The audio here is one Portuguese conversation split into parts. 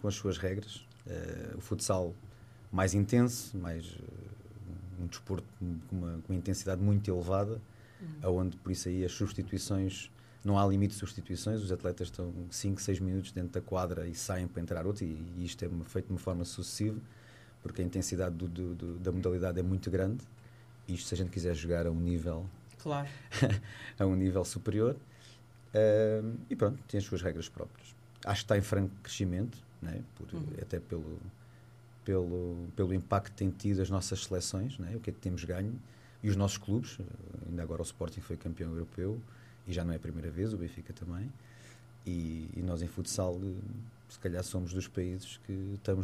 com as suas regras. O futsal mais intenso, um desporto com uma intensidade muito elevada, onde por isso aí as substituições, não há limite de substituições, os atletas estão 5, 6 minutos dentro da quadra e saem para entrar outro, e isto é feito de uma forma sucessiva, porque a intensidade da modalidade é muito grande, e isto se a gente quiser jogar a um nível, claro. a um nível superior, e pronto, tem as suas regras próprias. Acho que está em franco crescimento, né? Até pelo impacto que têm tido as nossas seleções, né? O que é que temos ganho, e os nossos clubes. Ainda agora o Sporting foi campeão europeu, e já não é a primeira vez, o Benfica também, e nós em futsal se calhar somos dos países que estamos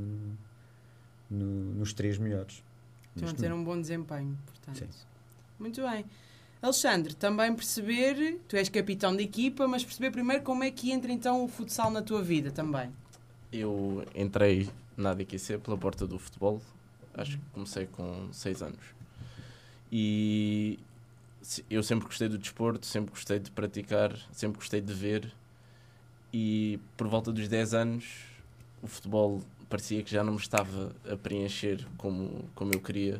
nos 3 melhores. Estão a ter um bom desempenho, portanto. Sim. Muito bem. Alexandre, também perceber, tu és capitão de equipa, mas perceber primeiro como é que entra então o futsal na tua vida também. Eu entrei na ADQC pela porta do futebol, acho que comecei com 6 anos. E eu sempre gostei do desporto, sempre gostei de praticar, sempre gostei de ver, e por volta dos 10 anos o futebol parecia que já não me estava a preencher como eu queria,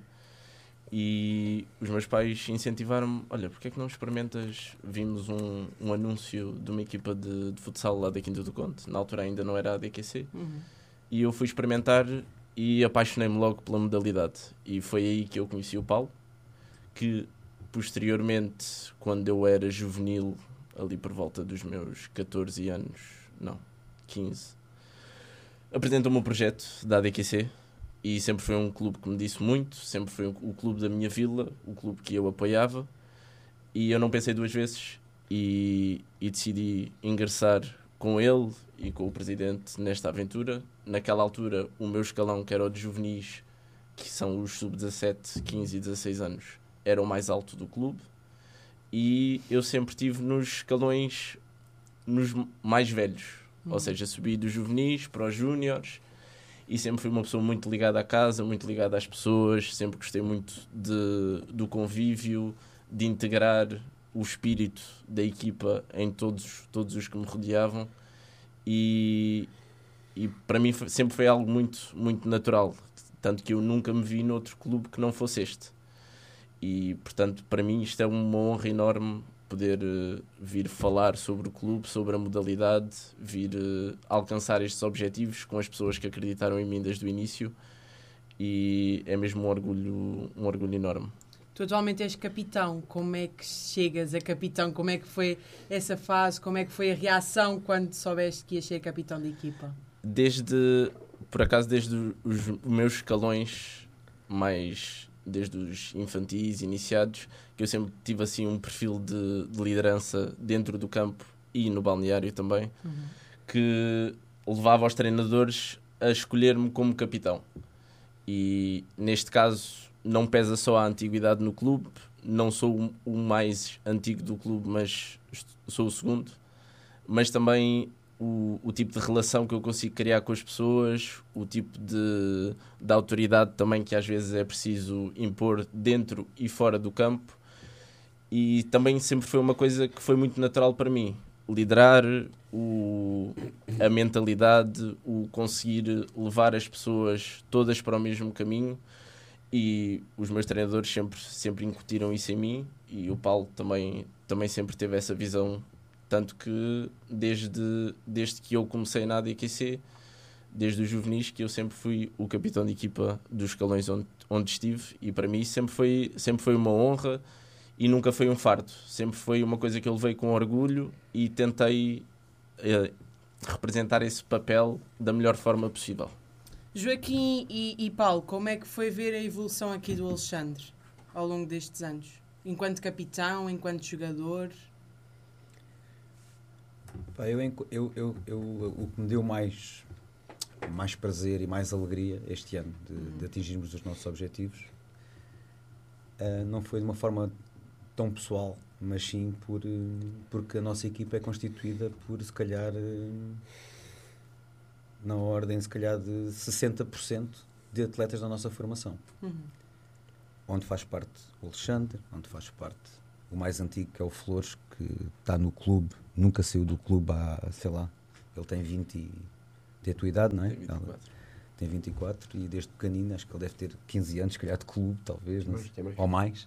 e os meus pais incentivaram-me: olha, porque é que não experimentas? Vimos um anúncio de uma equipa de futsal lá da Quinta do Conde, na altura ainda não era a ADQC, e eu fui experimentar e apaixonei-me logo pela modalidade, e foi aí que eu conheci o Paulo, que posteriormente, quando eu era juvenil, ali por volta dos meus 14 anos, não, 15, apresentou-me o projeto da ADQC, e sempre foi um clube que me disse muito, sempre foi o clube da minha vila, o clube que eu apoiava, e eu não pensei 2 vezes e decidi ingressar com ele e com o presidente nesta aventura. Naquela altura, o meu escalão, que era o de juvenis, que são os sub-17, 15 e 16 anos, era o mais alto do clube, e eu sempre estive nos escalões nos mais velhos, ou seja, subi dos juvenis para os júniores, e sempre fui uma pessoa muito ligada à casa, muito ligada às pessoas, sempre gostei muito do convívio, de integrar o espírito da equipa em todos os que me rodeavam, e para mim sempre foi algo muito, muito natural, tanto que eu nunca me vi noutro clube que não fosse este. E, portanto, para mim isto é uma honra enorme poder vir falar sobre o clube, sobre a modalidade, vir alcançar estes objetivos com as pessoas que acreditaram em mim desde o início, e é mesmo um orgulho enorme. Tu atualmente és capitão, como é que chegas a capitão? Como é que foi essa fase? Como é que foi a reação quando soubeste que ias ser capitão de equipa? Desde os meus escalões desde os infantis, iniciados, que eu sempre tive assim um perfil de liderança dentro do campo e no balneário também, que levava os treinadores a escolher-me como capitão. E neste caso não pesa só a antiguidade no clube, não sou o mais antigo do clube, mas sou o segundo, mas também o tipo de relação que eu consigo criar com as pessoas, o tipo de autoridade também que às vezes é preciso impor dentro e fora do campo, e também sempre foi uma coisa que foi muito natural para mim, liderar, a mentalidade, o conseguir levar as pessoas todas para o mesmo caminho, e os meus treinadores sempre incutiram isso em mim, e o Paulo também sempre teve essa visão. Tanto que desde que eu comecei na ADQC, desde os juvenis, que eu sempre fui o capitão de equipa dos escalões onde estive, e para mim sempre foi uma honra e nunca foi um fardo. Sempre foi uma coisa que eu levei com orgulho e tentei representar esse papel da melhor forma possível. Joaquim e Paulo, como é que foi ver a evolução aqui do Alexandre ao longo destes anos? Enquanto capitão, enquanto jogador? O que me deu mais prazer e mais alegria este ano de atingirmos os nossos objetivos não foi de uma forma tão pessoal, mas sim porque a nossa equipa é constituída por, se calhar, na ordem, se calhar, de 60% de atletas da nossa formação. Onde faz parte o Alexandre, onde faz parte o mais antigo, que é o Flores, que está no clube, nunca saiu do clube há, sei lá, ele tem tem a tua idade, não é? Tem 24. Tem 24 e desde pequenino, acho que ele deve ter 15 anos, se calhar de clube, talvez, não sei, ou mais.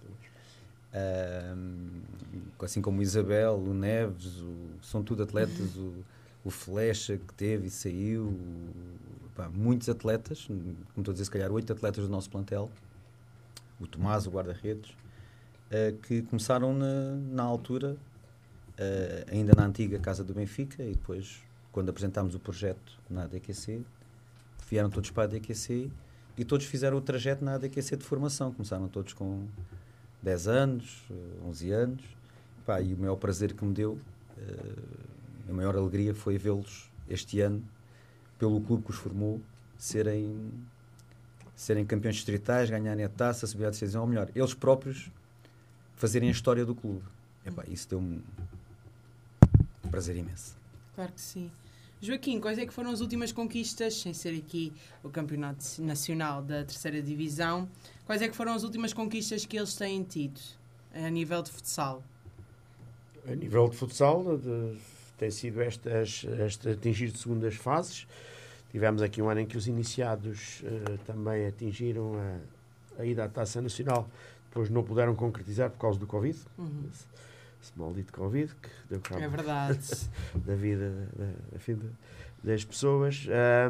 Assim como o Isabel, o Neves, são tudo atletas, o Flecha que teve e saiu, muitos atletas, como estou a dizer, se calhar 8 atletas do nosso plantel, o Tomás, o guarda-redes, que começaram na altura, ainda na antiga Casa do Benfica, e depois, quando apresentámos o projeto na ADQC, vieram todos para a ADQC e todos fizeram o trajeto na ADQC de formação. Começaram todos com 10 anos, 11 anos. E o maior prazer que me deu, a maior alegria foi vê-los este ano, pelo clube que os formou, serem campeões distritais, ganharem a taça, subir à decisão, ou melhor, eles próprios fazerem a história do clube. Isso deu-me um prazer imenso. Claro que sim. Joaquim, quais é que foram as últimas conquistas, sem ser aqui o Campeonato Nacional da Terceira Divisão, quais é que foram as últimas conquistas que eles têm tido a nível de futsal? A nível de futsal, tem sido atingir de segundas fases. Tivemos aqui um ano em que os iniciados também atingiram a ida à Taça Nacional, depois não puderam concretizar por causa do Covid. Esse maldito Covid que deu cabo da vida das pessoas,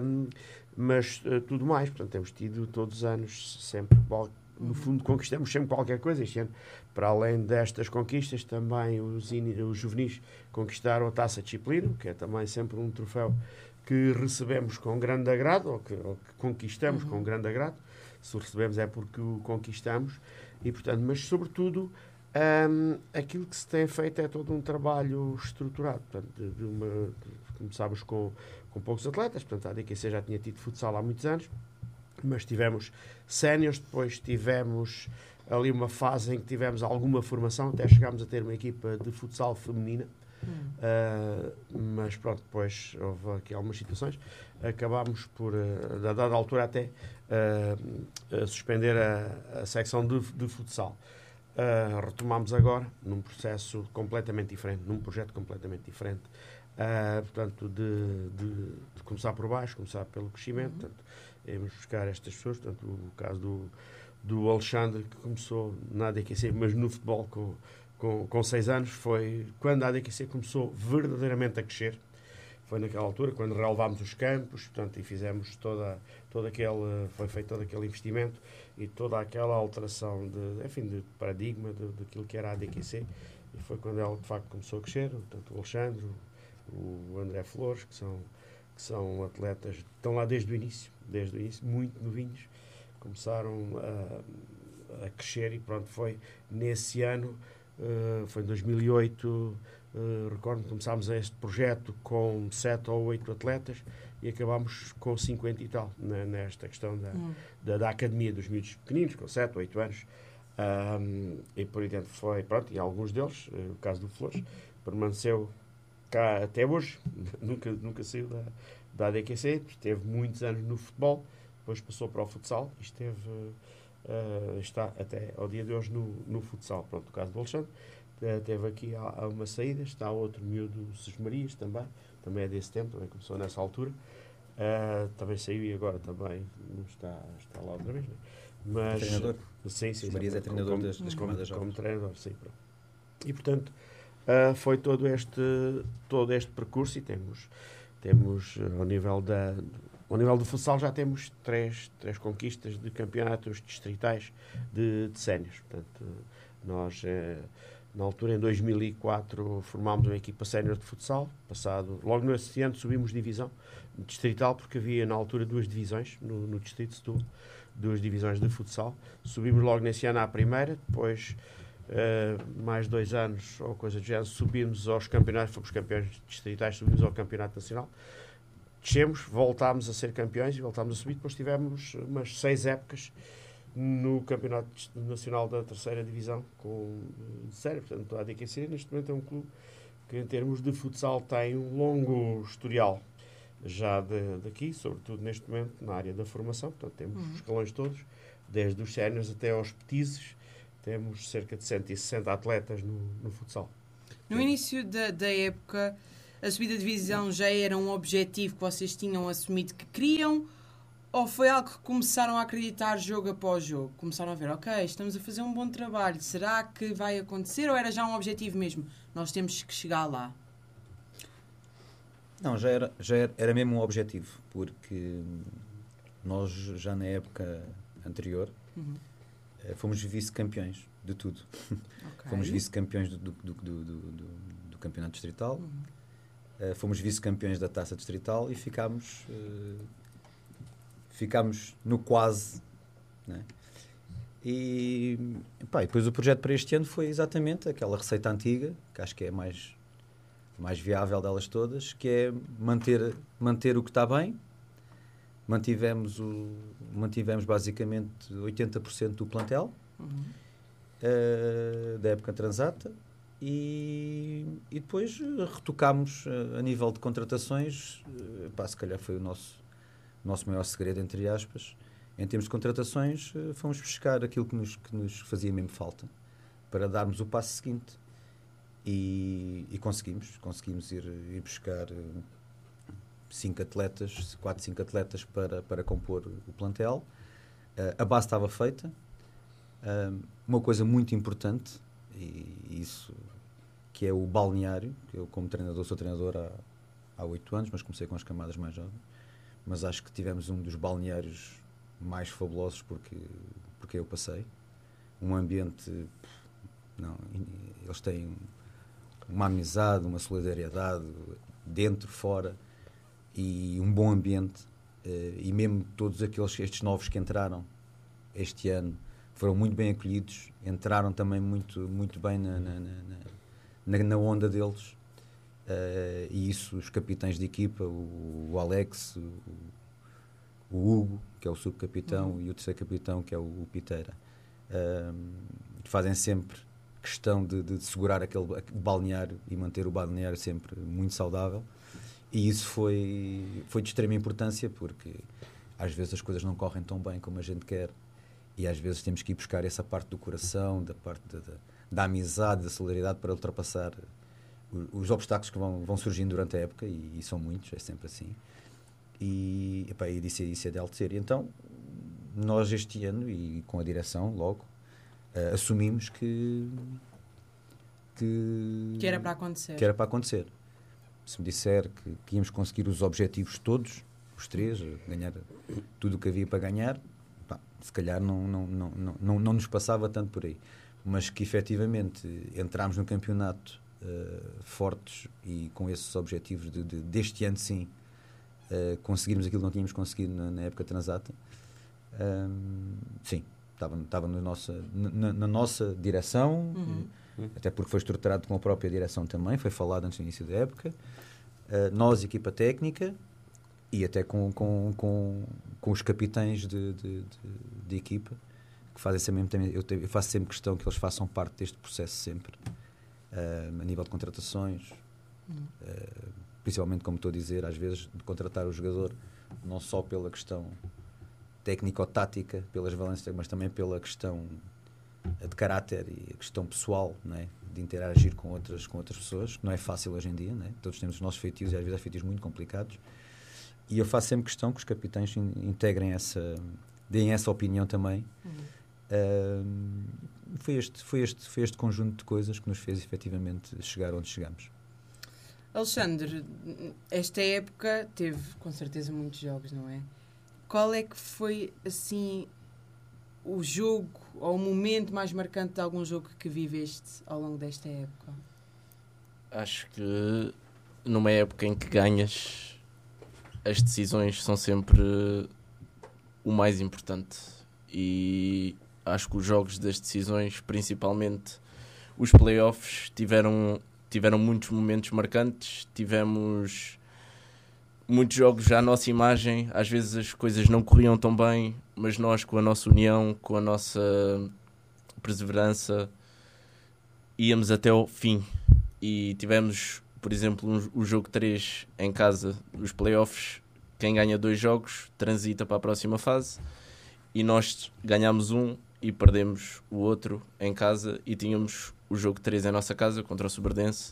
mas tudo mais, portanto temos tido todos os anos sempre, no fundo conquistamos sempre qualquer coisa. Este ano, para além destas conquistas, também os juvenis conquistaram a Taça Disciplina, que é também sempre um troféu que recebemos com grande agrado, ou que conquistamos com grande agrado. Se o recebemos é porque o conquistamos, e portanto, mas sobretudo aquilo que se tem feito é todo um trabalho estruturado. Portanto, começámos com poucos atletas, portanto a ADQC já tinha tido futsal há muitos anos, mas tivemos séniores, depois tivemos ali uma fase em que tivemos alguma formação, até chegámos a ter uma equipa de futsal feminina, mas pronto, depois houve aqui algumas situações, acabámos por, a dada altura até, suspender a secção de futsal. Retomámos agora num processo completamente diferente, num projeto completamente diferente, portanto de começar por baixo, começar pelo crescimento. Portanto, iremos buscar estas pessoas, portanto o caso do Alexandre, que começou na ADQC, mas no futebol com 6 anos, foi quando a ADQC começou verdadeiramente a crescer. Foi naquela altura, quando relevámos os campos, portanto, e fizemos foi feito todo aquele investimento e toda aquela alteração de paradigma daquilo que era a ADQC, e foi quando ela, de facto, começou a crescer. Portanto, o Alexandre, o André Flores, que são atletas que estão lá desde o início, muito novinhos, começaram a crescer, e pronto, foi nesse ano, foi em 2008, recordo que começámos este projeto com 7 ou 8 atletas e acabámos com 50 e tal, nesta questão da academia dos miúdos pequeninos, com 7 ou 8 anos. E por aí dentro foi, pronto, e alguns deles, o caso do Flores, permaneceu cá até hoje, nunca saiu da ADQC, teve muitos anos no futebol, depois passou para o futsal e está até ao dia de hoje no futsal. Pronto, o caso do Alexandre, teve aqui há uma saída, está outro miúdo, Sus Marias, também é desse tempo, também começou nessa altura, também saiu e agora também está lá outra vez, né? Mas, treinador? Sim, Marias é treinador das camadas jovens. Como treinador, sim. Pronto. E portanto, foi todo este percurso, e temos ao nível do futsal já temos três conquistas de campeonatos distritais de séniores. Portanto, nós, na altura, em 2004, formámos uma equipa sénior de futsal. Logo nesse ano subimos divisão distrital, porque havia na altura 2 divisões no distrito de Setúbal, 2 divisões de futsal. Subimos logo nesse ano à primeira, depois mais 2 anos ou coisa do género, subimos aos campeonatos, fomos campeões distritais, subimos ao campeonato nacional, descemos, voltámos a ser campeões e voltámos a subir. Depois tivemos umas 6 épocas no campeonato nacional da terceira divisão de série. Portanto, a ADQC neste momento é um clube que, em termos de futsal, tem um longo historial já daqui, sobretudo neste momento na área da formação. Portanto, temos os escalões todos, desde os séniores até aos petizes. Temos cerca de 160 atletas no futsal. No início da época, a subida de divisão já era um objetivo que vocês tinham assumido que queriam? Ou foi algo que começaram a acreditar jogo após jogo? Começaram a ver, ok, estamos a fazer um bom trabalho, será que vai acontecer? Ou era já um objetivo mesmo? Nós temos que chegar lá. Não, era mesmo um objetivo, porque nós já na época anterior fomos vice-campeões de tudo. Okay. Fomos vice-campeões do campeonato distrital, fomos vice-campeões da taça distrital e ficámos no quase, né? E depois o projeto para este ano foi exatamente aquela receita antiga, que acho que é mais viável delas todas, que é manter o que está bem. Mantivemos basicamente 80% do plantel da época transata e depois retocámos a nível de contratações. Se calhar foi o nosso maior segredo, entre aspas. Em termos de contratações, fomos buscar aquilo que nos fazia mesmo falta para darmos o passo seguinte. E conseguimos ir buscar 5 atletas, 4, 5 atletas para compor o plantel. A base estava feita. Uma coisa muito importante, e isso que é o balneário, que eu como treinador sou treinador há 8 anos, mas comecei com as camadas mais jovens, mas acho que tivemos um dos balneários mais fabulosos porque eu passei. Um ambiente, eles têm uma amizade, uma solidariedade dentro, fora, e um bom ambiente, e mesmo todos estes novos que entraram este ano foram muito bem acolhidos, entraram também muito, muito bem na onda deles, e isso os capitães de equipa, o Alex, o Hugo, que é o subcapitão, e o terceiro capitão, que é o Piteira, fazem sempre questão de segurar aquele balneário e manter o balneário sempre muito saudável, e isso foi de extrema importância, porque às vezes as coisas não correm tão bem como a gente quer, e às vezes temos que ir buscar essa parte do coração, da parte da amizade, da solidariedade, para ultrapassar os obstáculos que vão surgindo durante a época, e são muitos, é sempre assim. E disse a de Altecer. E então nós este ano, e com a direção logo, assumimos que era para acontecer. Que era para acontecer. Se me disser que íamos conseguir os objetivos todos, os 3, ganhar tudo o que havia para ganhar, se calhar não nos passava tanto por aí. Mas que efetivamente entramos no campeonato fortes e com esses objetivos deste ano, sim, conseguirmos aquilo que não tínhamos conseguido na época transata, sim, estava na nossa direção, até porque foi estruturado com a própria direção também, foi falado antes do início da época, nós, equipa técnica, e até com os capitães de equipa, que fazem sempre, eu faço sempre questão que eles façam parte deste processo sempre, a nível de contratações, principalmente, como estou a dizer, às vezes de contratar o jogador não só pela questão técnico-tática, pelas valências, mas também pela questão de caráter e a questão pessoal, não é? De interagir com outras pessoas, que não é fácil hoje em dia, não é? Todos temos os nossos feitios, e às vezes há feitios muito complicados, e eu faço sempre questão que os capitães integrem deem essa opinião também. Foi este conjunto de coisas que nos fez efetivamente chegar onde chegamos. Alexandre, esta época teve com certeza muitos jogos, não é? Qual é que foi assim o jogo ou o momento mais marcante de algum jogo que viveste ao longo desta época? Acho que numa época em que ganhas, as decisões são sempre o mais importante, e acho que os jogos das decisões, principalmente os playoffs, tiveram muitos momentos marcantes. Tivemos muitos jogos já à nossa imagem, às vezes as coisas não corriam tão bem, mas nós, com a nossa união, com a nossa perseverança, íamos até ao fim. E tivemos, por exemplo, o jogo 3 em casa, os playoffs, quem ganha 2 jogos transita para a próxima fase, e nós ganhámos um e perdemos o outro em casa, e tínhamos o jogo 3 em nossa casa contra o Soberdense,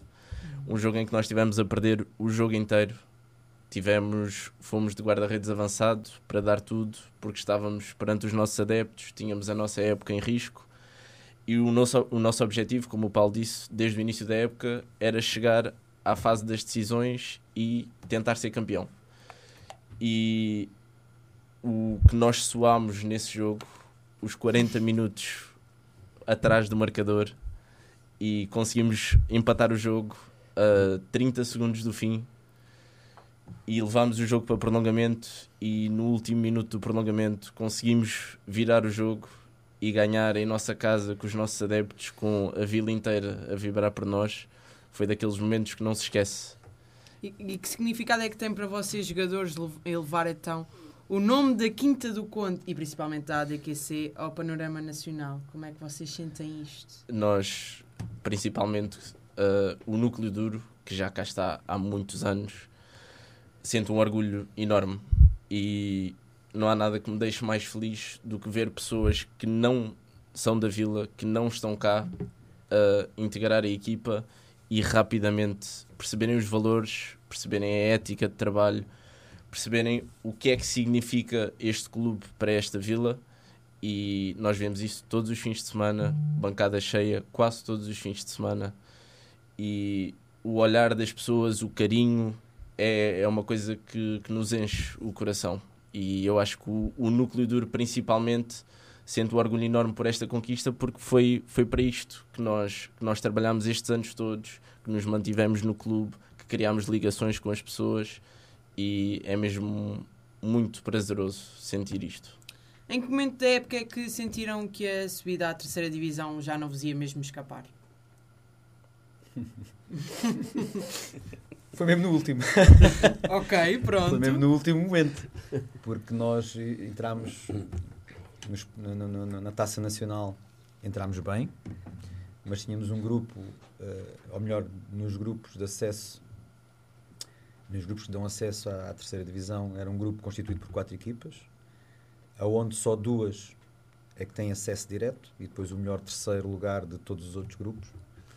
Um jogo em que nós estivemos a perder o jogo inteiro. Fomos de guarda-redes avançado para dar tudo, porque estávamos perante os nossos adeptos, tínhamos a nossa época em risco. E o nosso objetivo, como o Paulo disse, desde o início da época, era chegar à fase das decisões e tentar ser campeão. E o que nós suámos nesse jogo, os 40 minutos atrás do marcador, e conseguimos empatar o jogo a 30 segundos do fim, e levámos o jogo para prolongamento, e no último minuto do prolongamento conseguimos virar o jogo e ganhar em nossa casa, com os nossos adeptos, com a vila inteira a vibrar por nós. Foi daqueles momentos que não se esquece. E que significado é que tem para vocês, jogadores, elevar então o nome da Quinta do Conde e principalmente da ADQC ao panorama nacional? Como é que vocês sentem isto? Nós, principalmente o núcleo duro, que já cá está há muitos anos, sente um orgulho enorme, e não há nada que me deixe mais feliz do que ver pessoas que não são da vila, que não estão cá, a integrar a equipa e rapidamente perceberem os valores, perceberem a ética de trabalho, perceberem o que é que significa este clube para esta vila. E nós vemos isso todos os fins de semana, bancada cheia, quase todos os fins de semana, e o olhar das pessoas, o carinho, é uma coisa que nos enche o coração. E eu acho que o núcleo duro principalmente sente um orgulho enorme por esta conquista, porque foi para isto que nós trabalhámos estes anos todos, que nos mantivemos no clube, que criámos ligações com as pessoas, e é mesmo muito prazeroso sentir isto. Em que momento da época é que sentiram que a subida à terceira divisão já não vos ia mesmo escapar? Foi mesmo no último. Ok, pronto. Foi mesmo no último momento. Porque nós entramos na Taça Nacional, entramos bem, mas tínhamos um grupo, ou melhor, nos grupos de acesso, nos grupos que dão acesso à terceira divisão, era um grupo constituído por 4 equipas, aonde só 2 é que têm acesso direto, e depois o melhor terceiro lugar de todos os outros grupos.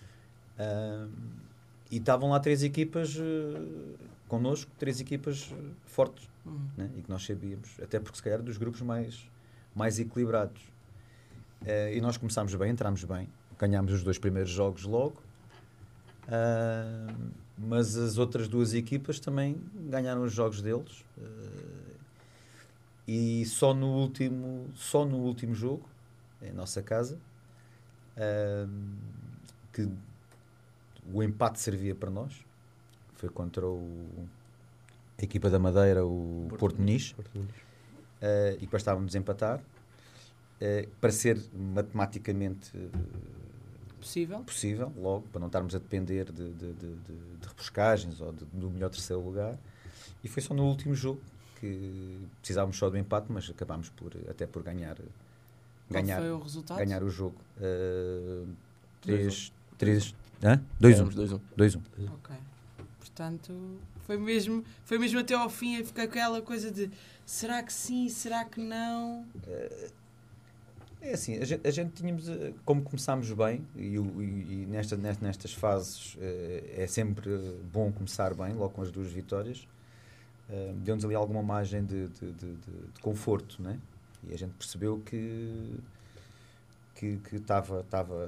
E estavam lá 3 equipas connosco, 3 equipas fortes, né? E que nós sabíamos, até porque se calhar dos grupos mais equilibrados. E nós começámos bem, entramos bem, ganhámos os 2 primeiros jogos logo, mas as outras 2 equipas também ganharam os jogos deles, e só no último jogo, em nossa casa, que o empate servia para nós. Foi contra a equipa da Madeira, o Porto Muniz, e depois estávamos a desempatar, para ser matematicamente possível, logo, para não estarmos a depender de repescagens ou do melhor terceiro lugar. E foi só no último jogo que precisávamos só do empate, mas acabámos por ganhar. Qual foi o resultado? Ganhar o jogo. 2-1. 2-1. Ok. Portanto, foi mesmo até ao fim, ficar aquela coisa de será que sim, será que não? É assim, a gente tínhamos, como começámos bem, e nestas fases é sempre bom começar bem, logo com as 2 vitórias, deu-nos ali alguma margem de conforto, né? E a gente percebeu que estava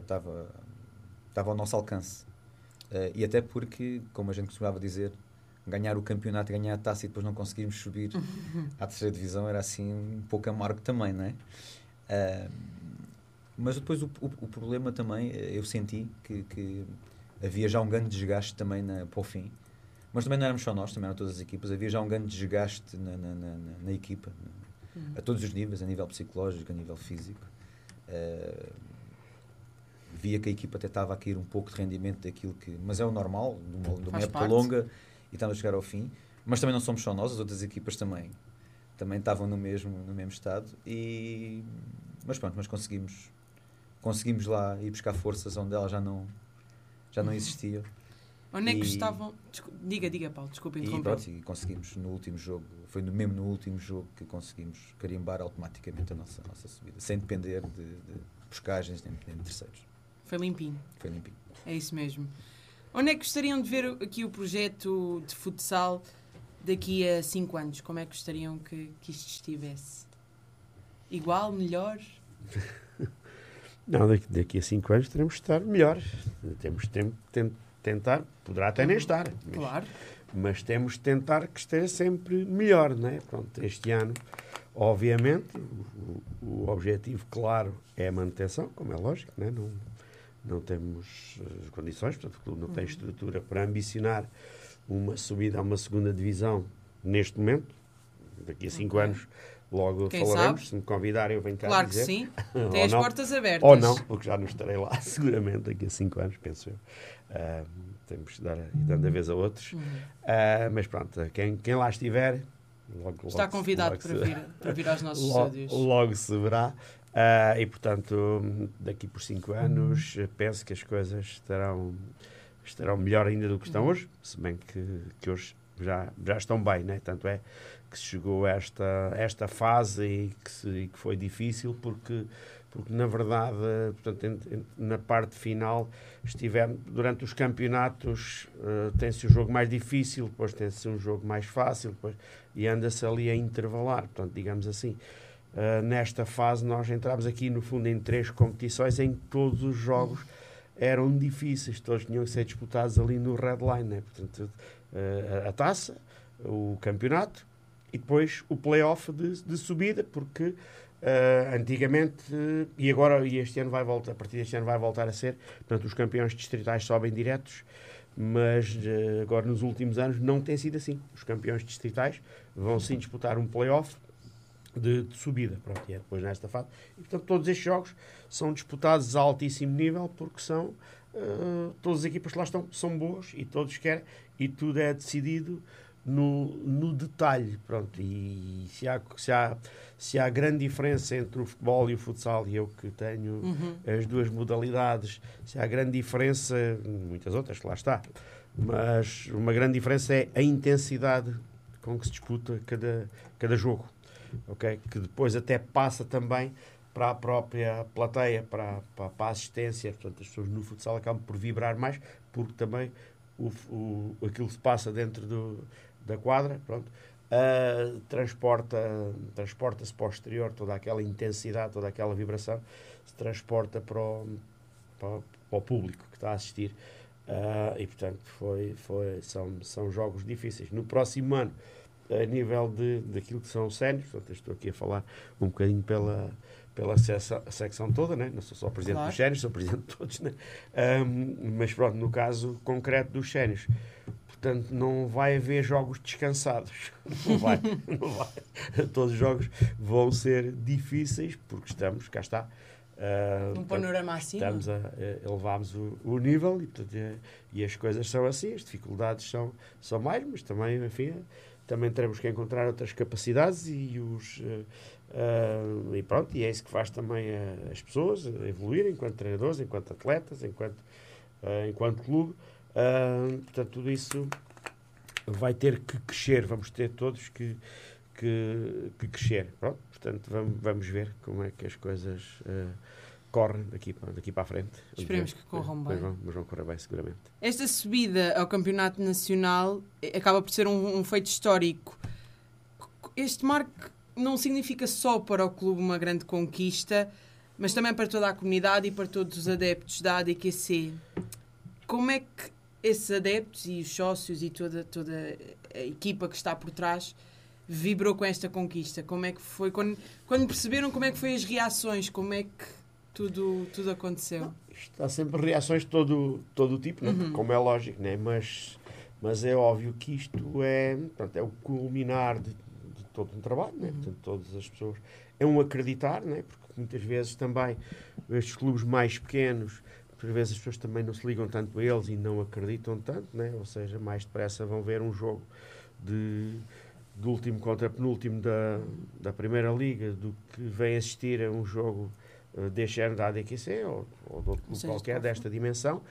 ao nosso alcance. E até porque, como a gente costumava dizer, ganhar o campeonato, ganhar a taça e depois não conseguirmos subir à terceira divisão era assim um pouco amargo também, não é? Mas depois o problema também, eu senti que havia já um grande desgaste também para o fim, mas também não éramos só nós, também eram todas as equipas, havia já um grande desgaste na equipa, a todos os níveis, a nível psicológico, a nível físico. Via que a equipa até estava a cair um pouco de rendimento daquilo que... Mas é o normal, de uma época longa, e estamos a chegar ao fim. Mas também não somos só nós, as outras equipas também estavam no mesmo estado. Mas pronto, conseguimos lá ir buscar forças onde elas já não existiam. Onde é que estavam... Diga, Paulo, desculpa interromper. E conseguimos no último jogo, foi mesmo no último jogo que conseguimos carimbar automaticamente a nossa subida, sem depender de pescagens nem de terceiros. Foi limpinho. Foi limpinho. É isso mesmo. Onde é que gostariam de ver aqui o projeto de futsal daqui a 5 anos? Como é que gostariam que isto estivesse? Igual, melhor? Não, daqui a 5 anos teremos de estar melhores. Temos de tentar, poderá até nem estar. Claro. Mas temos de tentar que esteja sempre melhor, não é? Pronto, este ano, obviamente, o objetivo claro é a manutenção, como é lógico, não é? Não temos condições, portanto o clube não tem estrutura para ambicionar uma subida a uma segunda divisão neste momento. Daqui a 5 anos logo Quem falaremos. sabe? Se me convidarem eu venho cá Claro dizer. que sim. Tem as portas abertas. Ou não, porque já não estarei lá seguramente daqui a 5 anos, penso eu. Temos de dar dando a vez a outros. Mas pronto, quem lá estiver logo está convidado para vir aos nossos estúdios. Logo se verá. E portanto, daqui por 5 anos penso que as coisas estarão melhor ainda do que estão hoje, se bem que hoje já estão bem, né? Tanto é que se chegou a esta fase e que foi difícil porque na verdade, portanto, na parte final estivemos durante os campeonatos, tem-se o jogo mais difícil, depois tem-se um jogo mais fácil, depois, e anda-se ali a intervalar, portanto, digamos assim. Nesta fase nós entramos aqui no fundo em 3 competições em que todos os jogos eram difíceis, todos tinham que ser disputados ali no red line, né? Portanto, a taça, o campeonato e depois o play-off de subida, porque antigamente, e este ano vai voltar, a partir deste ano vai voltar a ser, portanto os campeões distritais sobem diretos, mas agora nos últimos anos não tem sido assim. Os campeões distritais vão sim disputar um play-off de subida, pronto, e é depois nesta fase. E, portanto, todos estes jogos são disputados a altíssimo nível porque são todas as equipas que lá estão são boas e todos querem, e tudo é decidido no detalhe, pronto. E se há grande diferença entre o futebol e o futsal, e eu que tenho as duas modalidades, se há grande diferença, muitas outras que lá está, mas uma grande diferença é a intensidade com que se disputa cada jogo. Okay? Que depois até passa também para a própria plateia, para a assistência. Portanto, as pessoas no futsal acabam por vibrar mais, porque também aquilo que se passa dentro da quadra, pronto, transporta-se para o exterior, toda aquela intensidade, toda aquela vibração, se transporta para o público que está a assistir. E, portanto, são jogos difíceis. No próximo ano, a nível daquilo que são séniores, portanto, estou aqui a falar um bocadinho pela secção toda, né? Não sou só presidente dos séniores, sou presidente de todos, né? Mas pronto, no caso concreto dos séniores, portanto, não vai haver jogos descansados. Não vai. Todos os jogos vão ser difíceis, porque cá está. Panorama assim. Estamos a elevarmos o nível e as coisas são assim, as dificuldades são mais, mas também, enfim, também teremos que encontrar outras capacidades e pronto, e é isso que faz também as pessoas evoluírem enquanto treinadores, enquanto atletas, enquanto clube. Portanto, tudo isso vai ter que crescer, vamos ter todos que crescer. Pronto, portanto, vamos ver como é que as coisas correm daqui para a frente. Esperemos que corram bem. Mas vão correr bem, seguramente. Esta subida ao Campeonato Nacional acaba por ser um feito histórico. Este marco não significa só para o clube uma grande conquista, mas também para toda a comunidade e para todos os adeptos da ADQC. Como é que esses adeptos e os sócios e toda a equipa que está por trás vibrou com esta conquista? Como é que foi? Quando perceberam, como é que foi as reações? Como é que tudo aconteceu? Há sempre reações de todo o tipo, né? Como é lógico, né? Mas é óbvio que isto é o culminar de todo um trabalho, né? Portanto, todas as pessoas é um acreditar, né? Porque muitas vezes também estes clubes mais pequenos, por vezes as pessoas também não se ligam tanto a eles e não acreditam tanto, né? Ou seja, mais depressa vão ver um jogo do último contra penúltimo da Primeira Liga do que vem assistir a um jogo deste ano da ADQC ou de outro clube qualquer desta dimensão.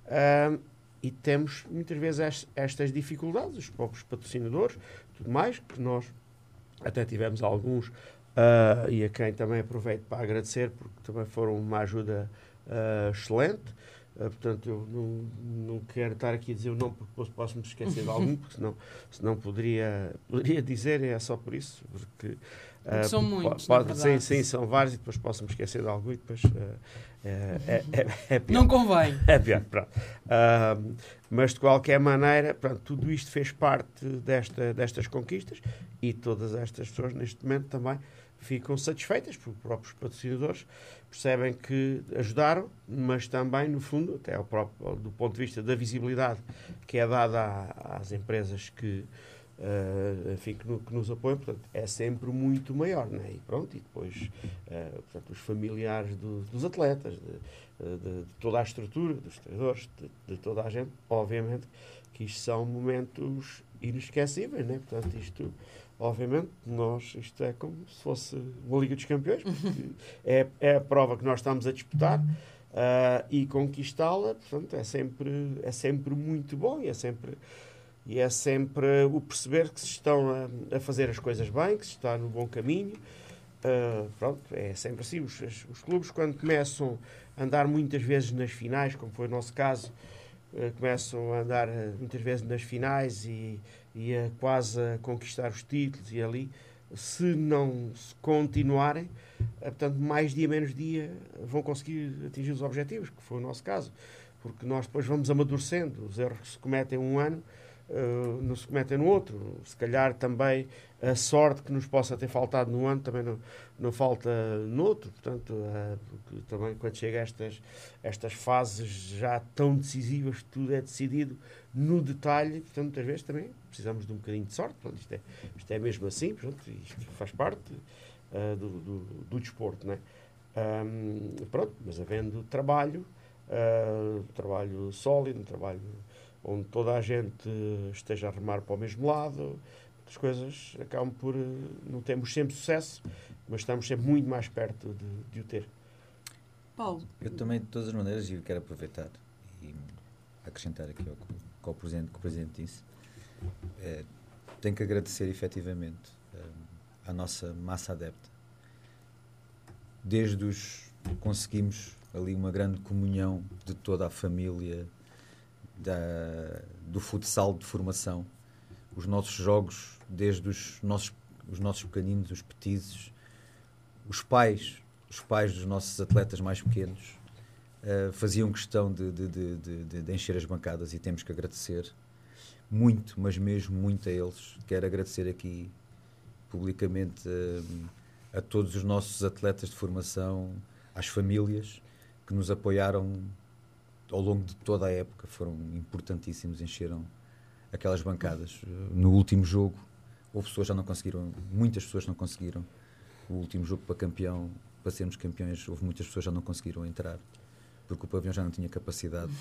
E temos muitas vezes estas dificuldades, os próprios patrocinadores, tudo mais, que nós até tivemos alguns, e a quem também aproveito para agradecer, porque também foram uma ajuda excelente. Portanto, eu não quero estar aqui a dizer o nome porque posso-me esquecer de algum, porque senão poderia dizer, é só por isso. Porque são muitos, sim, são vários e depois posso-me esquecer de algum e depois é pior. Não convém. É pior, pronto. Mas de qualquer maneira, pronto, tudo isto fez parte destas conquistas e todas estas pessoas neste momento também ficam satisfeitas porque os próprios patrocinadores percebem que ajudaram, mas também, no fundo, até do ponto de vista da visibilidade que é dada às empresas que nos apoiam, portanto, é sempre muito maior, né? E pronto, e depois portanto, os familiares dos atletas, de toda a estrutura, dos treinadores, de toda a gente, obviamente que isto são momentos inesquecíveis, né? Portanto, isto, obviamente, isto é como se fosse uma Liga dos Campeões, porque é a prova que nós estamos a disputar e conquistá-la, portanto, é sempre muito bom e é sempre o perceber que se estão a fazer as coisas bem, que se está no bom caminho. Pronto, é sempre assim. Os clubes, quando começam a andar muitas vezes nas finais, como foi o nosso caso, começam a andar muitas vezes nas finais e quase a conquistar os títulos e ali, se não se continuarem, portanto, mais dia menos dia vão conseguir atingir os objetivos, que foi o nosso caso. Porque nós depois vamos amadurecendo. Os erros que se cometem um ano não se cometem no outro. Se calhar também a sorte que nos possa ter faltado num ano também não falta no outro. Portanto, porque também quando chega a estas fases já tão decisivas, tudo é decidido no detalhe. Portanto, muitas vezes também precisamos de um bocadinho de sorte. Portanto, isto é mesmo assim. Portanto, isto faz parte do desporto, não é? Pronto, mas havendo trabalho sólido, um trabalho onde toda a gente esteja a remar para o mesmo lado, as coisas acabam por... Não temos sempre sucesso, mas estamos sempre muito mais perto de o ter. Paulo? Eu também, de todas as maneiras, quero aproveitar e acrescentar aqui ao que o Presidente disse. Tenho que agradecer, efetivamente, à nossa massa adepta. Conseguimos ali uma grande comunhão de toda a família do futsal de formação, os nossos jogos, desde os nossos pequeninos, os petizes, os pais dos nossos atletas mais pequenos faziam questão de encher as bancadas, e temos que agradecer muito, mas mesmo muito a eles. Quero agradecer aqui publicamente a todos os nossos atletas de formação, às famílias que nos apoiaram ao longo de toda a época, foram importantíssimos, encheram aquelas bancadas. No último jogo, muitas pessoas não conseguiram. O último jogo para sermos campeões, houve muitas pessoas que já não conseguiram entrar, porque o pavilhão já não tinha capacidade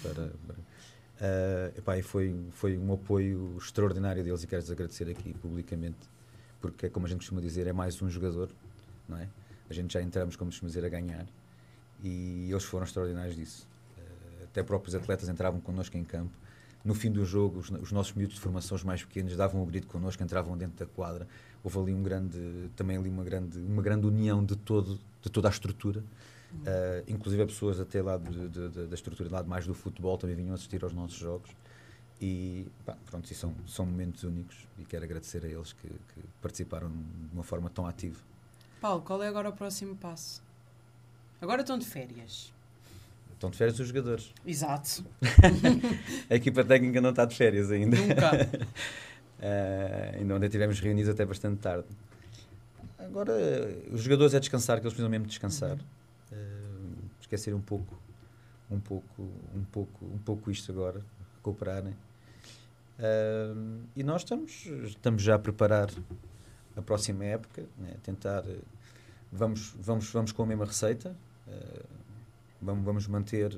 e foi um apoio extraordinário deles, e quero-lhes agradecer aqui publicamente, porque, como a gente costuma dizer, é mais um jogador, não é? A gente já entramos, como costuma dizer, a ganhar, e eles foram extraordinários disso. Até próprios atletas entravam connosco em campo. No fim do jogo, os nossos miúdos de formação, os mais pequenos, davam um grito connosco, entravam dentro da quadra. Houve ali uma grande união de toda a estrutura. Inclusive, pessoas até lá da estrutura, lá mais do futebol, também vinham assistir aos nossos jogos. E pronto, são momentos únicos, e quero agradecer a eles que participaram de uma forma tão ativa. Paulo, qual é agora o próximo passo? Agora estão de férias. Estão de férias os jogadores. Exato. A equipa técnica não está de férias ainda. Nunca. Ainda estivemos reunidos até bastante tarde. Agora, os jogadores é descansar, que eles precisam mesmo descansar. Esquecer um pouco isto agora, recuperarem. E nós estamos já a preparar a próxima época, né? Tentar... Vamos com a mesma receita. Vamos manter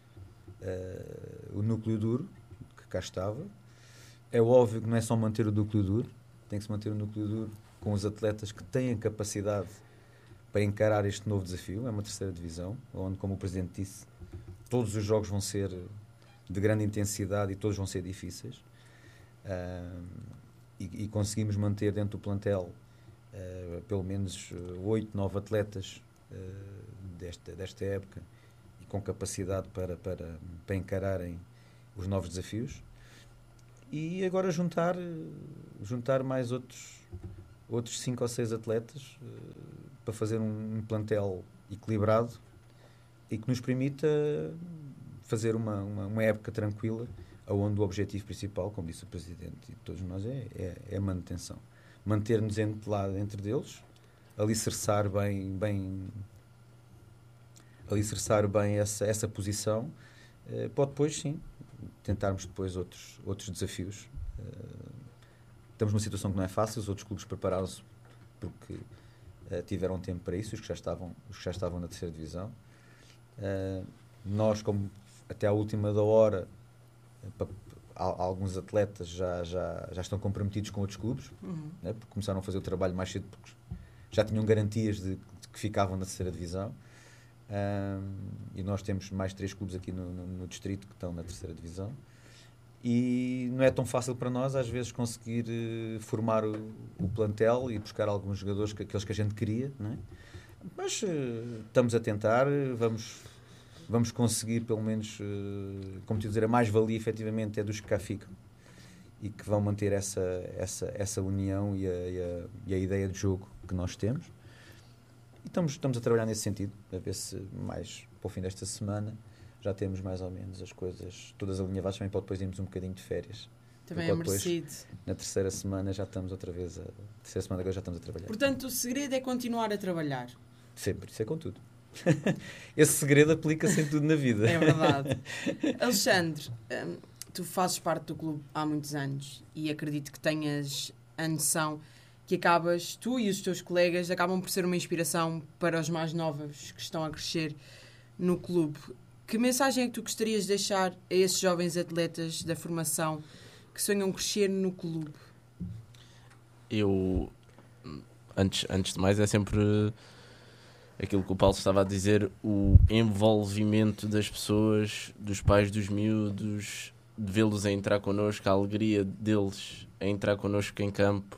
o núcleo duro que cá estava. É óbvio que não é só manter o núcleo duro, tem que se manter o núcleo duro com os atletas que têm a capacidade para encarar este novo desafio. É uma terceira divisão, onde, como o Presidente disse, todos os jogos vão ser de grande intensidade e todos vão ser difíceis. E conseguimos manter dentro do plantel pelo menos 8, 9 atletas desta época, com capacidade para encararem os novos desafios. E agora juntar mais outros 5 ou 6 atletas para fazer um plantel equilibrado e que nos permita fazer uma época tranquila, onde o objetivo principal, como disse o Presidente e todos nós, é a manutenção. Manter-nos entre deles, alicerçar bem essa posição, pode depois, sim, tentarmos depois outros desafios. Estamos numa situação que não é fácil, os outros clubes prepararam-se porque tiveram tempo para isso, os que já estavam na terceira divisão. Nós, como até à última da hora, alguns atletas já estão comprometidos com outros clubes, né, porque começaram a fazer o trabalho mais cedo, porque já tinham garantias de que ficavam na terceira divisão. E nós temos mais 3 clubes aqui no distrito que estão na terceira divisão. E não é tão fácil para nós, às vezes, conseguir formar o plantel e buscar alguns jogadores, aqueles que a gente queria, não é? Mas estamos a tentar, vamos conseguir, pelo menos, como te dizer, a mais-valia, efetivamente, é dos que cá ficam e que vão manter essa união e a ideia de jogo que nós temos. E estamos a trabalhar nesse sentido, a ver se mais para o fim desta semana já temos mais ou menos as coisas todas alinhavadas, também para depois irmos um bocadinho de férias. Também é merecido. Na terceira semana já estamos outra vez terceira semana agora já estamos a trabalhar. Portanto, o segredo é continuar a trabalhar. Sempre, isso é com tudo. Esse segredo aplica-se em tudo na vida. É verdade. Alexandre, tu fazes parte do clube há muitos anos e acredito que tenhas a noção que tu e os teus colegas acabam por ser uma inspiração para os mais novos que estão a crescer no clube. Que mensagem é que tu gostarias de deixar a esses jovens atletas da formação que sonham crescer no clube? Eu, antes de mais, é sempre aquilo que o Paulo estava a dizer, o envolvimento das pessoas, dos pais dos miúdos, de vê-los a entrar connosco, a alegria deles a entrar connosco em campo,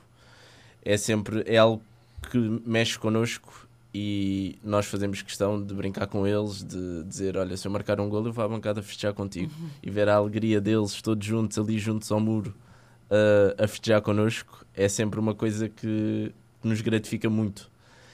é algo que mexe connosco. E nós fazemos questão de brincar com eles, de dizer, olha, se eu marcar um golo eu vou à bancada festejar contigo. E ver a alegria deles todos juntos, ali juntos ao muro, a festejar connosco, é sempre uma coisa que nos gratifica muito.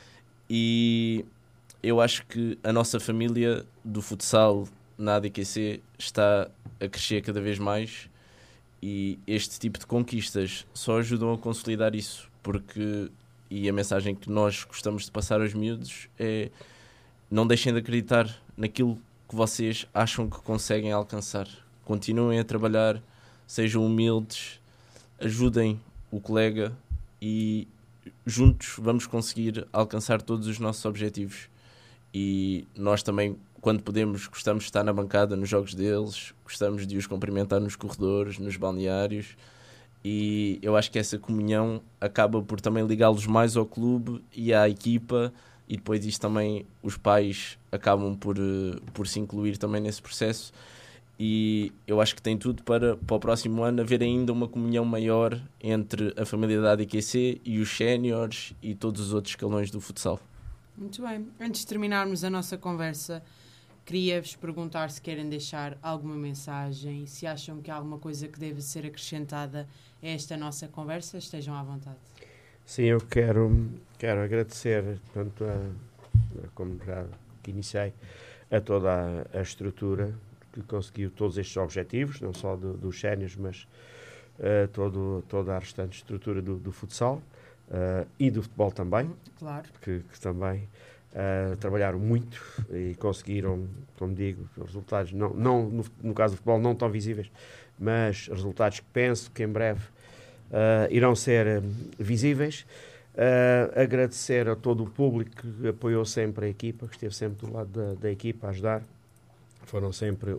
E eu acho que a nossa família do futsal na ADQC está a crescer cada vez mais e este tipo de conquistas só ajudam a consolidar isso, porque... E a mensagem que nós gostamos de passar aos miúdos é: não deixem de acreditar naquilo que vocês acham que conseguem alcançar. Continuem a trabalhar, sejam humildes, ajudem o colega e juntos vamos conseguir alcançar todos os nossos objetivos. E nós também, quando podemos, gostamos de estar na bancada nos jogos deles, gostamos de os cumprimentar nos corredores, nos balneários. E eu acho que essa comunhão acaba por também ligá-los mais ao clube e à equipa, e depois isto também os pais acabam por se incluir também nesse processo. E eu acho que tem tudo para o próximo ano haver ainda uma comunhão maior entre a família da ADQC e os séniores e todos os outros escalões do futsal. Muito bem. Antes de terminarmos a nossa conversa, queria-vos perguntar se querem deixar alguma mensagem, se acham que há alguma coisa que deve ser acrescentada a esta nossa conversa, estejam à vontade. Sim, eu quero agradecer, tanto como já iniciei, a toda a estrutura que conseguiu todos estes objetivos, não só dos séniores, mas toda a restante estrutura do futsal e do futebol também, claro. que também trabalharam muito e conseguiram, como digo, resultados, não no caso do futebol, não tão visíveis, mas resultados que penso que em breve irão ser visíveis. Agradecer a todo o público que apoiou sempre a equipa, que esteve sempre do lado da equipa a ajudar. Foram sempre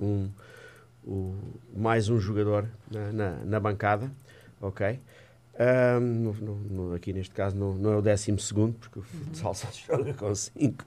mais um jogador na bancada, ok? Aqui neste caso não é o 12º, porque o futsal só se joga com 5.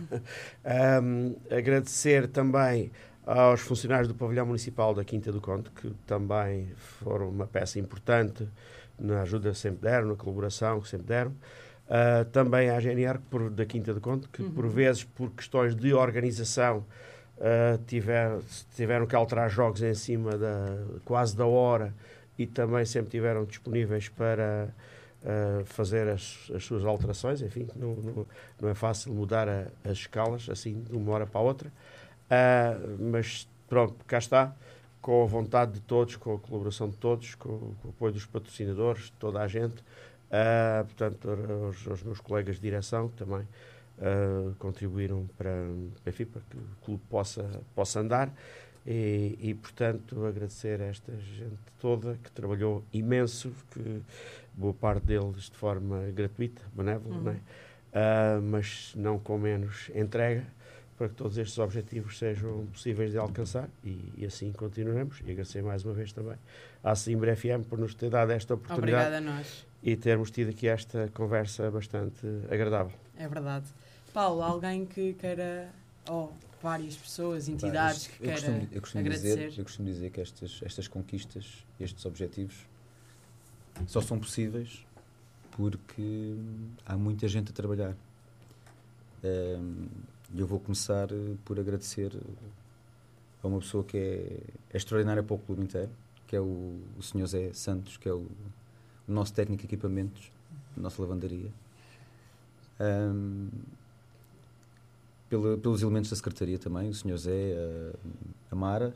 Agradecer também aos funcionários do pavilhão municipal da Quinta do Conde, que também foram uma peça importante na ajuda que sempre deram, na colaboração que sempre deram. Também à GNR da Quinta do Conde, que por vezes, por questões de organização, tiveram que alterar jogos em cima quase da hora, e também sempre tiveram disponíveis para fazer as suas alterações. Enfim, não é fácil mudar as escalas assim de uma hora para a outra, mas pronto, cá está, com a vontade de todos, com a colaboração de todos, com o apoio dos patrocinadores, de toda a gente, portanto, aos meus colegas de direção, que também contribuíram para que o clube possa andar, e portanto agradecer a esta gente toda que trabalhou imenso, que boa parte deles de forma gratuita, benévola, não é? Mas não com menos entrega, para que todos estes objetivos sejam possíveis de alcançar, e assim continuaremos. E agradecer mais uma vez também à Simbra FM por nos ter dado esta oportunidade. Obrigada a nós. E termos tido aqui esta conversa bastante agradável. É verdade. Paulo, alguém que queira, várias pessoas, entidades que queira agradecer? Eu costumo dizer que estas conquistas, estes objetivos, só são possíveis porque há muita gente a trabalhar. Eu vou começar por agradecer a uma pessoa que é extraordinária para o clube inteiro, que é o Sr. Zé Santos, que é o nosso técnico de equipamentos, a nossa lavandaria. Pelos elementos da secretaria também, o Sr. Zé, a Mara.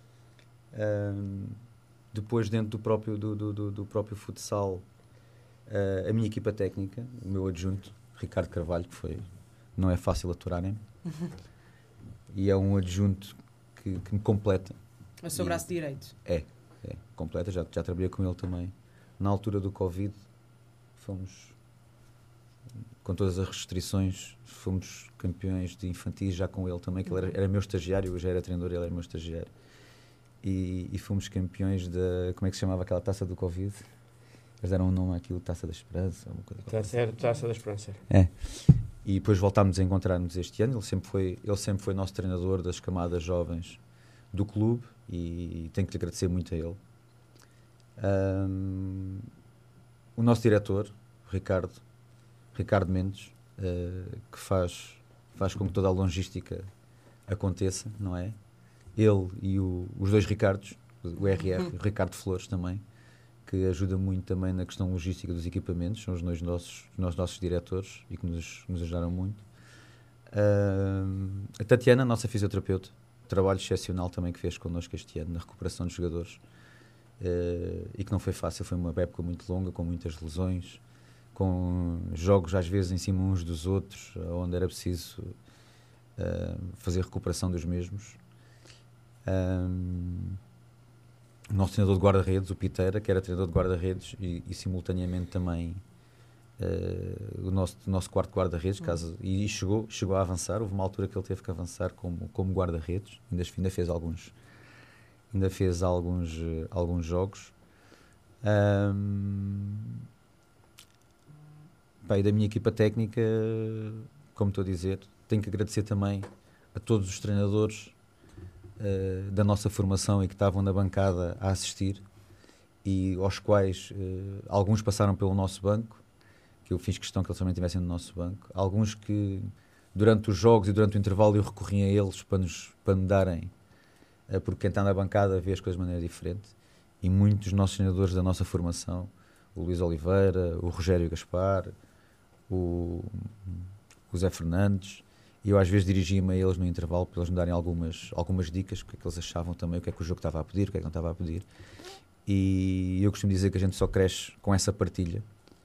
Depois, dentro do próprio futsal, a minha equipa técnica, o meu adjunto, Ricardo Carvalho, que não é fácil aturarem, e é um adjunto que me completa. É o seu braço direito? É, completa. Já trabalhei com ele também. Na altura do Covid, fomos, com todas as restrições, fomos campeões de infantis já com ele também, que ele era meu estagiário, eu já era treinador, ele era meu estagiário. E fomos campeões como é que se chamava aquela taça do Covid? Eles deram um nome àquilo, Taça da Esperança. Taça da Esperança. É. E depois voltámos a encontrar-nos este ano. Ele sempre foi nosso treinador das camadas jovens do clube, e tenho que lhe agradecer muito a ele. O nosso diretor, Ricardo Mendes, que faz com que toda a logística aconteça, não é? Ele e os dois Ricardos, o RF, o Ricardo Flores também, que ajuda muito também na questão logística dos equipamentos, são os dois nossos diretores e que nos ajudaram muito. A Tatiana, nossa fisioterapeuta, trabalho excepcional também que fez connosco este ano na recuperação dos jogadores, e que não foi fácil, foi uma época muito longa, com muitas lesões, com jogos às vezes em cima uns dos outros, onde era preciso fazer recuperação dos mesmos. O nosso treinador de guarda-redes, o Piteira, que era treinador de guarda-redes e simultaneamente também o nosso quarto guarda-redes, e chegou a avançar. Houve uma altura que ele teve que avançar como guarda-redes, ainda fez alguns jogos. E da minha equipa técnica, como estou a dizer, tenho que agradecer também a todos os treinadores da nossa formação e que estavam na bancada a assistir, e aos quais alguns passaram pelo nosso banco, que eu fiz questão que eles também estivessem no nosso banco. Alguns que durante os jogos e durante o intervalo eu recorri a eles para me darem, porque quem está na bancada vê as coisas de maneira diferente, e muitos dos nossos treinadores da nossa formação, o Luís Oliveira, o Rogério Gaspar, o Zé Fernandes, e eu às vezes dirigia-me a eles no intervalo para eles me darem algumas dicas, o que é que eles achavam também, o que é que o jogo estava a pedir, o que é que não estava a pedir. E eu costumo dizer que a gente só cresce com essa partilha.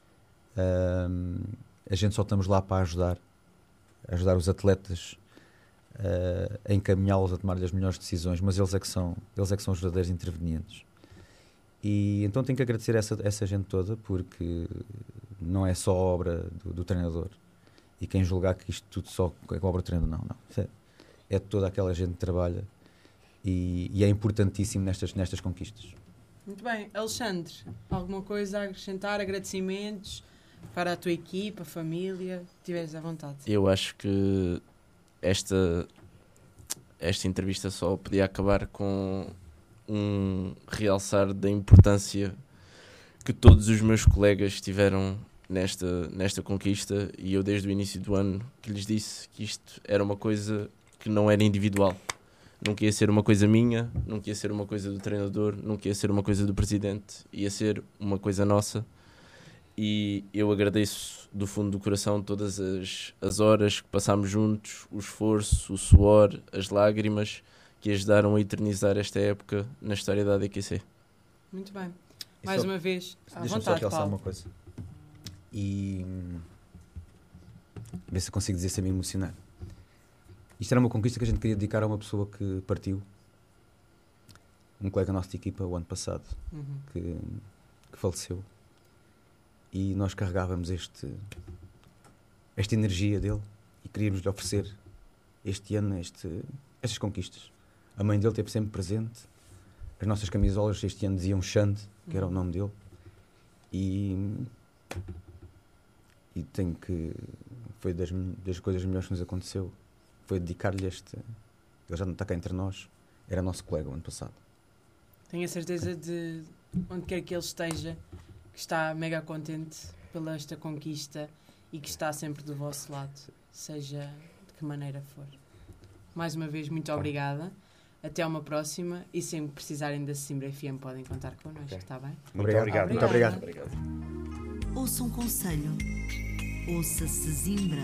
A gente só estamos lá para ajudar os atletas a encaminhá-los a tomar as melhores decisões, mas eles é que são os verdadeiros intervenientes. E então tenho que agradecer essa gente toda, porque não é só obra do treinador. E quem julgar que isto tudo só é obra do treinador, não. É toda aquela gente que trabalha, e é importantíssimo nestas conquistas. Muito bem. Alexandre, alguma coisa a acrescentar? Agradecimentos para a tua equipa, a família? Tiveres à vontade. Eu acho que esta entrevista só podia acabar com um realçar da importância que todos os meus colegas tiveram nesta conquista, e eu desde o início do ano que lhes disse que isto era uma coisa que não era individual, nunca ia ser uma coisa minha, nunca ia ser uma coisa do treinador, nunca ia ser uma coisa do presidente, ia ser uma coisa nossa. E eu agradeço do fundo do coração todas as horas que passámos juntos, o esforço, o suor, as lágrimas que ajudaram a eternizar esta época na história da ADQC. Muito bem. Mais uma vez, à deixa-me só vontade, realçar Paulo. uma coisa. E ver se eu consigo dizer sem me emocionar. Isto era uma conquista que a gente queria dedicar a uma pessoa que partiu. Um colega nosso de equipa o ano passado, que faleceu. E nós carregávamos esta energia dele e queríamos lhe oferecer este ano estas conquistas. A mãe dele esteve sempre presente. As nossas camisolas este ano diziam Xande, que era o nome dele. E tenho que... Foi das coisas melhores que nos aconteceu. Foi dedicar-lhe este... Ele já não está cá entre nós. Era nosso colega o ano passado. Tenho a certeza de onde quer que ele esteja, que está mega contente pela esta conquista e que está sempre do vosso lado, seja de que maneira for. Mais uma vez, muito obrigada. Até uma próxima e sempre precisarem da Sesimbra FM podem contar connosco, está bem? Muito obrigado. Muito obrigado. Obrigado. Ouça um conselho. Ouça Sesimbra.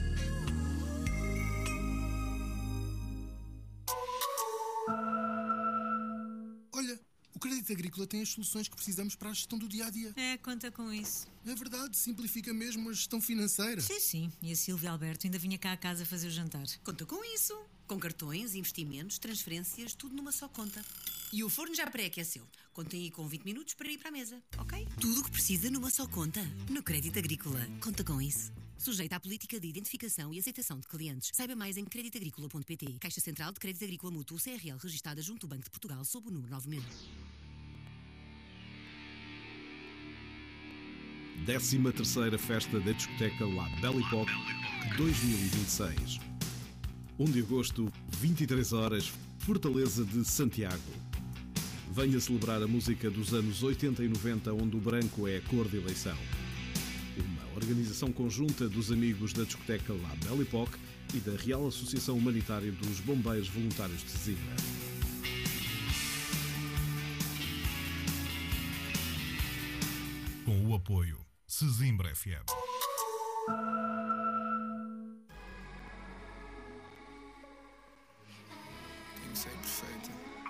Olha, o Crédito Agrícola tem as soluções que precisamos para a gestão do dia-a-dia. É, conta com isso. É verdade, simplifica mesmo a gestão financeira. Sim, sim. E a Silvia Alberto ainda vinha cá a casa fazer o jantar. Conta com isso. Com cartões, investimentos, transferências, tudo numa só conta. E o forno já pré-aqueceu. Contem aí com 20 minutos para ir para a mesa, ok? Tudo o que precisa numa só conta. No Crédito Agrícola. Conta com isso. Sujeita à política de identificação e aceitação de clientes. Saiba mais em creditagricola.pt. Caixa Central de Crédito Agrícola Mútuo CRL, registada junto do Banco de Portugal, sob o número 9000. 13ª Festa da Discoteca La Belle Époque 2026. 1 de agosto, 23 horas, Fortaleza de Santiago. Venha celebrar a música dos anos 80 e 90, onde o branco é a cor de eleição. Uma organização conjunta dos amigos da discoteca La Belle Époque e da Real Associação Humanitária dos Bombeiros Voluntários de Sesimbra. Com o apoio Sesimbra FM. Tem que ser perfeita.